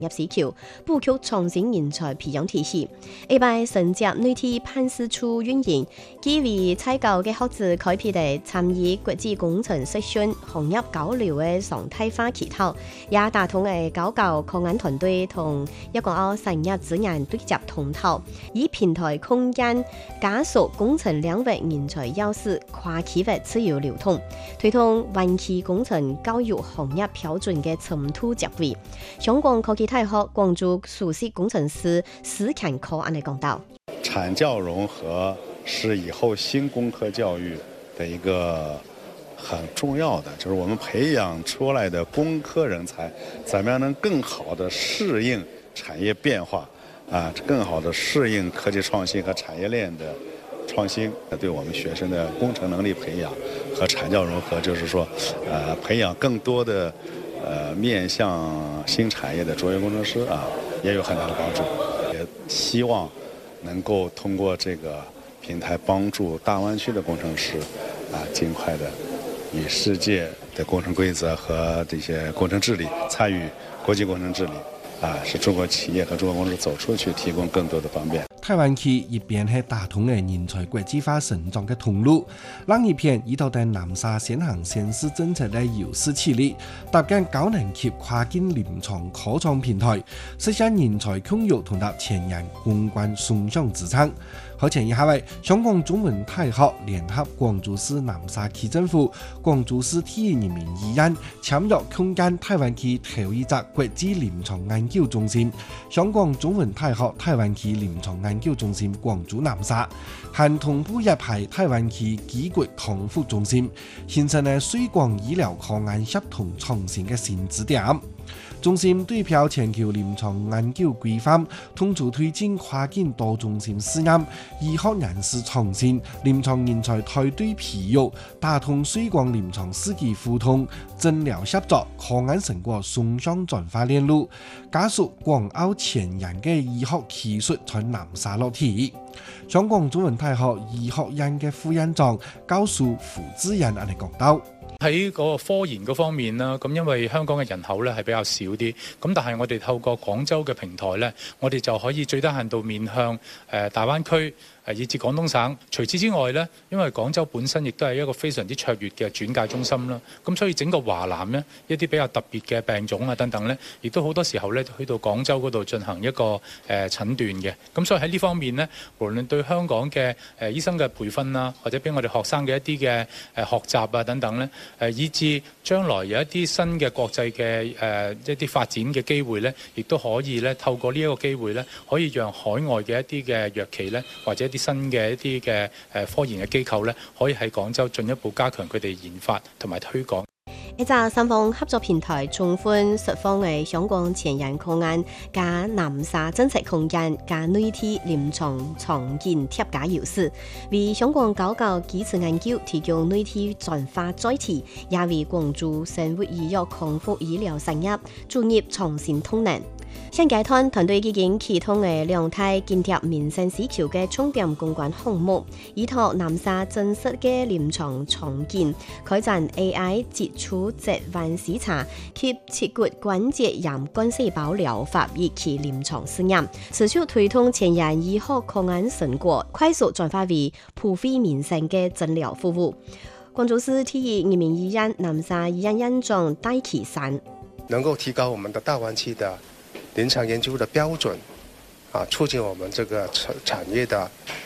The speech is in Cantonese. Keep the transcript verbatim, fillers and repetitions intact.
入市橋，布局創新人才培養體系。一拜承接內地辦事處運營，基為採購嘅學子開闢地參與國際工程實訓行業交流嘅常態化渠道，也打通嘅高教科研團隊同一個澳產業資源對接通道，以平台空間加速工程領域人才優勢跨區域自由流通，推動灣區工程教育行業標準嘅深度接軌。香港科技大學廣州首席工程師史強科安尼講到： 產教融合是以後新工科教育的一個很重要的，就是我們培養出來的工科人才，怎麼樣能更好的適應產業變化，啊，更好的適應科技創新和產業鏈的創新，對我們學生的工程能力培養和產教融合，就是說，呃，培養更多的。呃，面向新產業的卓越工程師啊，也有很大的幫助。也希望能夠通過這個平台，幫助大灣區的工程師啊，盡快的與世界的工程規則和這些工程治理參與國際工程治理啊，使中國企業和中國公司走出去，提供更多的方便。 台灣區一邊係打通嘅人才國際化成長嘅通路，另一邊依托在南沙先行先試政策嘅優勢潛力，搭建高能級跨境臨床科創平台，實現人才共育同搭前沿公關雙向支撐。好前一下位，香港中文大學聯合廣州市南沙區政府、廣州市體育人民醫院簽約共建台灣區頭一座國際臨床研究中心，香港中文大學台灣區臨床研究中心廣州南沙，含同步一派台灣區基國康復中心，形成了水廣醫療科研協同創新嘅新支點。中心對標全球臨床研究規範，統籌推進跨境多中心試驗、醫學人士創新、臨床人才團隊培育，打通水廣臨床司機互通、診療協作、科研成果雙向轉化鏈路，加速廣澳前沿嘅醫學技術在南沙落地。香港中文大學醫學院嘅副院長教授胡志仁嚟講到。 喺嗰個科研嗰方面啦，咁因為香港嘅人口咧係比較少啲，咁但係我哋透過廣州嘅平台咧，我哋就可以最低限度面向誒、呃、大灣區。誒以至廣東省，除此之外呢，因為廣州本身亦都係一個非常之卓越嘅轉介中心啦，咁所以整個華南呢，一啲比較特別嘅病種啊等等呢，亦都好多時候呢去到廣州嗰度進行一個誒、呃、診斷嘅，咁所以喺呢方面呢，無論對香港嘅誒、呃、醫生嘅培訓啊，或者俾我哋學生嘅一啲嘅誒學習啊等等呢，誒、呃、以至將來有一啲新嘅國際嘅誒、呃、一啲發展嘅機會呢，亦都可以呢透過呢一個機會呢，可以讓海外嘅一啲嘅藥企呢，或者啲新嘅一啲嘅誒科研嘅機構咧，可以喺廣州進一步加強佢哋研發同埋推廣。 一隻三方合作平台，充分釋放嘅香港前沿科研加南沙政策空間加內地臨床創建貼加優勢，為香港高教基礎研究提供內地轉化載體，也為廣州生活醫藥康復醫療產業注入創新動能。現階段團隊已經啟動嘅兩大建貼民生市橋嘅重點公關項目，依託南沙真實嘅臨床創建，開展 A I 接觸疾患視察及切骨關節炎幹細胞療法以及臨床試驗，持續推動前沿醫學科研成果快速轉化為普惠民生嘅診療服務。廣州市體育人民醫院南沙醫院院長戴啟山， 能夠提高我們的大灣區的臨床研究的標準，啊，促進我們這個產產業的